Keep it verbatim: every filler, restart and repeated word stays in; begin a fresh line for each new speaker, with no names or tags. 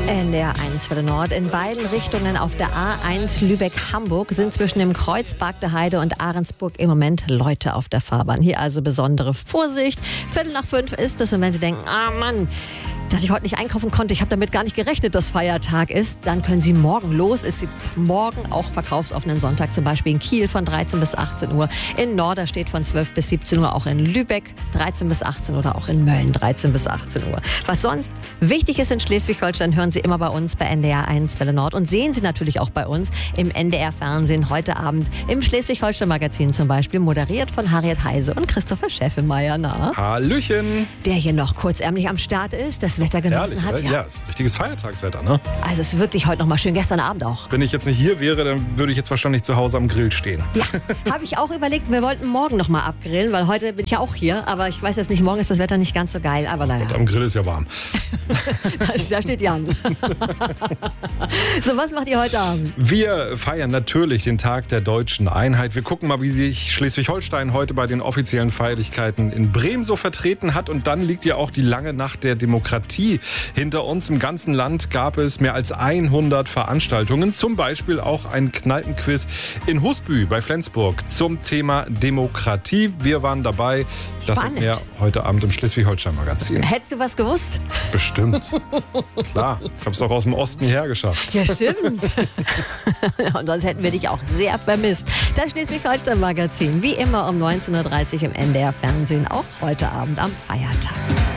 N D R eins für den Nord. In beiden Richtungen auf der A eins Lübeck-Hamburg sind zwischen dem Kreuz Bargteheide und Ahrensburg im Moment Leute auf der Fahrbahn. Hier also besondere Vorsicht. Viertel nach fünf ist es und wenn Sie denken, ah Mann, dass ich heute nicht einkaufen konnte, ich habe damit gar nicht gerechnet, dass Feiertag ist, dann können Sie morgen los. Es gibt morgen auch verkaufsoffenen Sonntag, zum Beispiel in Kiel von dreizehn bis achtzehn Uhr, in Norderstedt von zwölf bis siebzehn Uhr, auch in Lübeck dreizehn bis achtzehn oder auch in Mölln dreizehn bis achtzehn Uhr. Was sonst wichtig ist in Schleswig-Holstein, hören Sie immer bei uns bei N D R eins Welle Nord und sehen Sie natürlich auch bei uns im N D R-Fernsehen heute Abend im Schleswig-Holstein-Magazin zum Beispiel, moderiert von Harriet Heise und Christopher Scheffemeier. Na?
Hallöchen!
Der hier noch kurzärmlich am Start ist, das Wetter genossen
Herrlich,
hat.
Ja, ja, ist richtiges Feiertagswetter, ne?
Also es ist wirklich heute noch mal schön, gestern Abend auch.
Wenn ich jetzt nicht hier wäre, dann würde ich jetzt wahrscheinlich zu Hause am Grill stehen.
Ja, habe ich auch überlegt, wir wollten morgen noch mal abgrillen, weil heute bin ich ja auch hier, aber ich weiß jetzt nicht, morgen ist das Wetter nicht ganz so geil, aber naja.
Und am Grill ist ja warm.
Da steht Jan. So, was macht ihr heute Abend?
Wir feiern natürlich den Tag der deutschen Einheit. Wir gucken mal, wie sich Schleswig-Holstein heute bei den offiziellen Feierlichkeiten in Bremen so vertreten hat. Und dann liegt ja auch die lange Nacht der Demokratie hinter uns. Im ganzen Land gab es mehr als hundert Veranstaltungen. Zum Beispiel auch ein Kneipenquiz in Husby bei Flensburg zum Thema Demokratie. Wir waren dabei. Das und mehr heute Abend im Schleswig-Holstein-Magazin.
Hättest du was gewusst?
Bestimmt. Klar, ich habe es auch aus dem Osten hierher geschafft.
Ja, stimmt. Und sonst hätten wir dich auch sehr vermisst. Das Schleswig-Holstein-Magazin, wie immer um neunzehn Uhr dreißig im N D R-Fernsehen, auch heute Abend am Feiertag.